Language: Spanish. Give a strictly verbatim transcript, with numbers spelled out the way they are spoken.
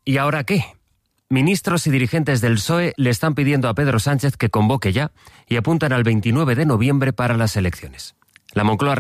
¿y ahora qué? Ministros y dirigentes del P S O E le están pidiendo a Pedro Sánchez que convoque ya y apuntan al veintinueve de noviembre para las elecciones. La Moncloa